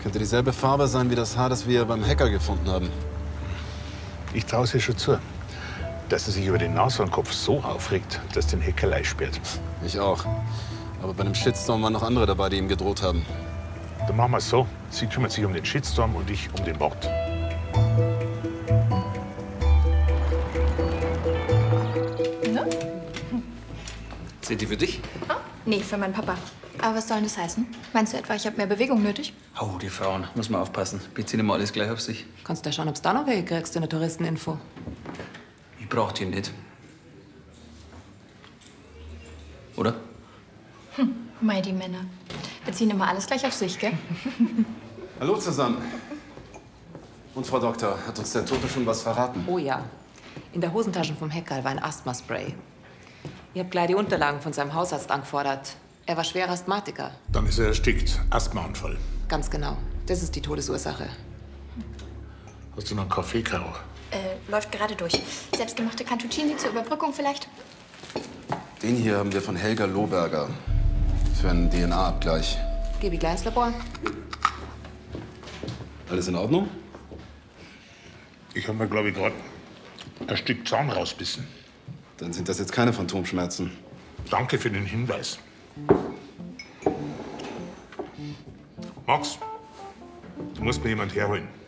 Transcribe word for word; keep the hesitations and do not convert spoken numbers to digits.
Könnte dieselbe Farbe sein wie das Haar, das wir beim Hacker gefunden haben. Ich traue es ihr schon zu, dass er sich über den Nashornkopf so aufregt, dass den Heckerlei sperrt. Ich auch. Aber bei dem Shitstorm waren noch andere dabei, die ihm gedroht haben. Dann machen wir es so. Sie kümmert sich um den Shitstorm und ich um den Mord. Ne? Sind die für dich? Oh, nee, für meinen Papa. Aber was soll denn das heißen? Meinst du etwa, ich habe mehr Bewegung nötig? Oh, die Frauen. Muss man aufpassen. Beziehen immer alles gleich auf sich. Kannst du ja schauen, ob's da noch welche kriegst in der Touristeninfo. Ich brauch die nicht. Oder? Hm, mei, die Männer. Beziehen immer alles gleich auf sich, gell? Hallo zusammen. Und Frau Doktor, hat uns der Tote schon was verraten? Oh ja. In der Hosentasche vom Hacker war ein Asthmaspray. Ich hab gleich die Unterlagen von seinem Hausarzt angefordert. Er war schwerer Asthmatiker. Dann ist er erstickt. Asthmaanfall. Ganz genau. Das ist die Todesursache. Hast du noch einen Kaffee, Caro? Äh, läuft gerade durch. Selbstgemachte Cantuccini zur Überbrückung vielleicht? Den hier haben wir von Helga Lohberger. Für einen D N A-Abgleich. Geh ich gleich ins Labor. Alles in Ordnung? Ich habe mir, glaube ich, gerade ein Stück Zahn rausbissen. Dann sind das jetzt keine Phantomschmerzen. Danke für den Hinweis. Max, du musst mir jemand herholen.